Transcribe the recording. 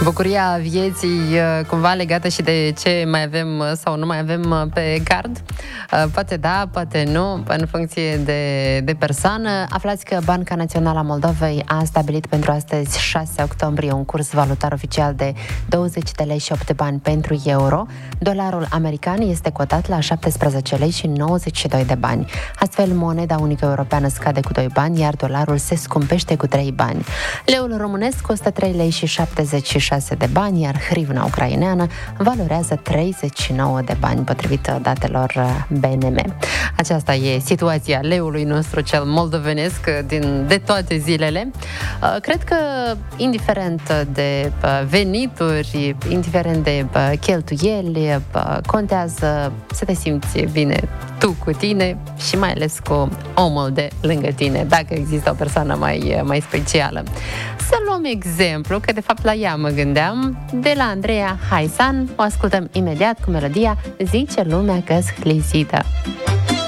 Bucuria vieții cumva legată și de ce mai avem sau nu mai avem pe card. Poate da, poate nu, în funcție de persoană. Aflați că Banca Națională a Moldovei a stabilit pentru astăzi, 6 octombrie, un curs valutar oficial de 20 de lei și 8 bani pentru euro. Dolarul american este cotat la 17 lei și 92 de bani. Astfel, moneda unică europeană scade cu 2 bani, iar dolarul se scumpește cu 3 bani. Leul românesc costă 3 lei și 76 de bani, iar hrivna ucraineană valorează 39 de bani, potrivit datelor BNM. Aceasta e situația leului nostru cel moldovenesc de toate zilele. Cred că, indiferent de venituri, indiferent de cheltuieli, contează să te simți bine tu cu tine și mai ales cu omul de lângă tine, dacă există o persoană mai specială. Să luăm exemplu, că de fapt la ea mă gândeam, de la Andreea Haisan. O ascultăm imediat cu melodia Zice lumea că-s hlisită.